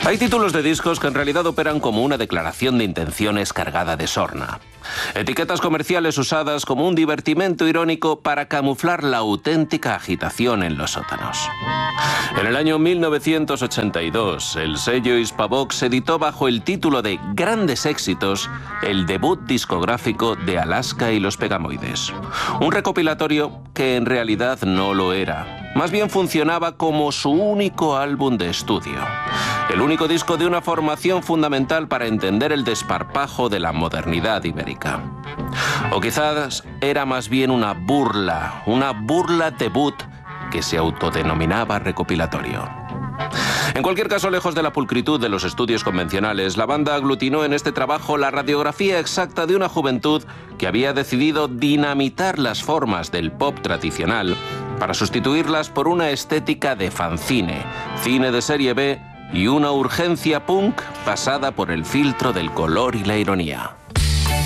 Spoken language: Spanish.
Hay títulos de discos que en realidad operan como una declaración de intenciones cargada de sorna. Etiquetas comerciales usadas como un divertimento irónico para camuflar la auténtica agitación en los sótanos. En el año 1982, el sello Hispavox editó bajo el título de Grandes Éxitos el debut discográfico de Alaska y los Pegamoides. Un recopilatorio que en realidad no lo era. Más bien funcionaba como su único álbum de estudio. El único disco de una formación fundamental para entender el desparpajo de la modernidad ibérica. O quizás era más bien una burla debut que se autodenominaba recopilatorio. En cualquier caso, lejos de la pulcritud de los estudios convencionales, la banda aglutinó en este trabajo la radiografía exacta de una juventud que había decidido dinamitar las formas del pop tradicional para sustituirlas por una estética de fanzine, cine de serie B y una urgencia punk pasada por el filtro del color y la ironía.